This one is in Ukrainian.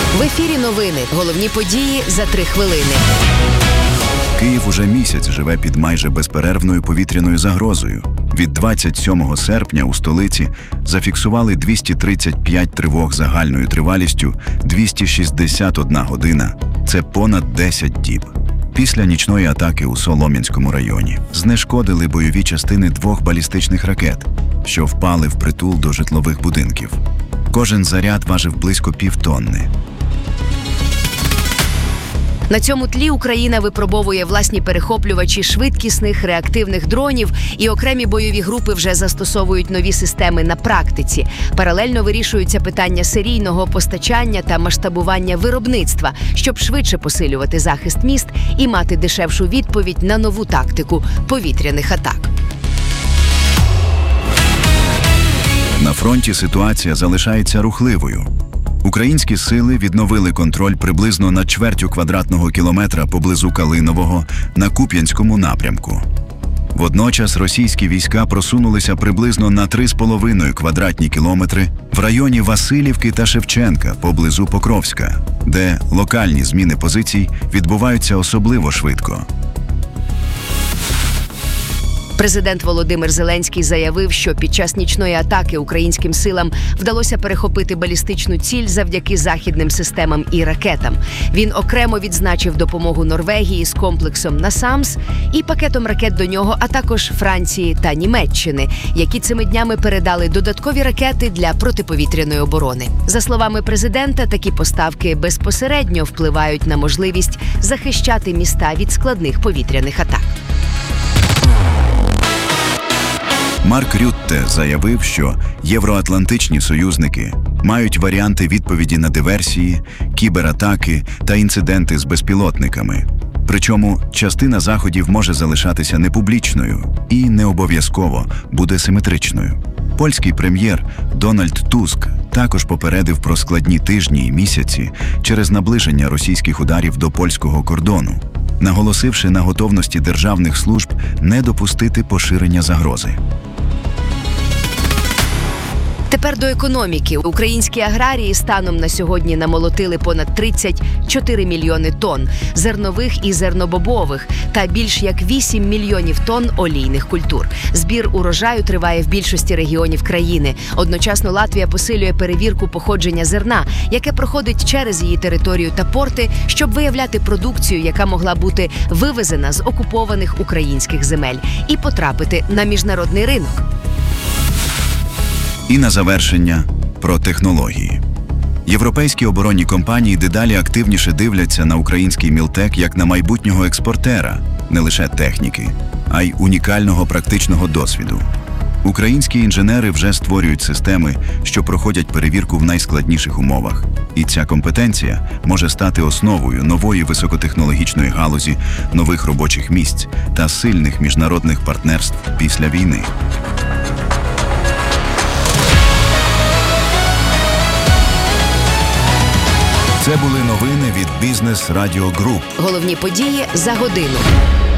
В ефірі новини. Головні події за 3 хвилини. Київ уже місяць живе під майже безперервною повітряною загрозою. Від 27 серпня у столиці зафіксували 235 тривог загальною тривалістю 261 година. Це понад 10 діб. Після нічної атаки у Солом'янському районі знешкодили бойові частини 2 балістичних ракет, що впали впритул до житлових будинків. Кожен заряд важив близько півтонни. На цьому тлі Україна випробовує власні перехоплювачі швидкісних реактивних дронів, і окремі бойові групи вже застосовують нові системи на практиці. Паралельно вирішуються питання серійного постачання та масштабування виробництва, щоб швидше посилювати захист міст і мати дешевшу відповідь на нову тактику повітряних атак. На фронті ситуація залишається рухливою. Українські сили відновили контроль приблизно на чвертю квадратного кілометра поблизу Калинового на Куп'янському напрямку. Водночас російські війська просунулися приблизно на 3,5 квадратні кілометри в районі Василівки та Шевченка поблизу Покровська, де локальні зміни позицій відбуваються особливо швидко. Президент Володимир Зеленський заявив, що під час нічної атаки українським силам вдалося перехопити балістичну ціль завдяки західним системам і ракетам. Він окремо відзначив допомогу Норвегії з комплексом «Насамс» і пакетом ракет до нього, а також Франції та Німеччини, які цими днями передали додаткові ракети для протиповітряної оборони. За словами президента, такі поставки безпосередньо впливають на можливість захищати міста від складних повітряних атак. Марк Рютте заявив, що євроатлантичні союзники мають варіанти відповіді на диверсії, кібератаки та інциденти з безпілотниками. Причому частина заходів може залишатися непублічною і не обов'язково буде симетричною. Польський прем'єр Дональд Туск також попередив про складні тижні і місяці через наближення російських ударів до польського кордону, наголосивши на готовності державних служб не допустити поширення загрози. Тепер до економіки. Українські аграрії станом на сьогодні намолотили понад 34 мільйони тонн зернових і зернобобових та більш як 8 мільйонів тонн олійних культур. Збір урожаю триває в більшості регіонів країни. Одночасно Латвія посилює перевірку походження зерна, яке проходить через її територію та порти, щоб виявляти продукцію, яка могла бути вивезена з окупованих українських земель і потрапити на міжнародний ринок. І на завершення про технології. Європейські оборонні компанії дедалі активніше дивляться на український Мілтек як на майбутнього експортера не лише техніки, а й унікального практичного досвіду. Українські інженери вже створюють системи, що проходять перевірку в найскладніших умовах. І ця компетенція може стати основою нової високотехнологічної галузі, нових робочих місць та сильних міжнародних партнерств після війни. Це були новини від Бізнес Радіо Груп. Головні події за годину.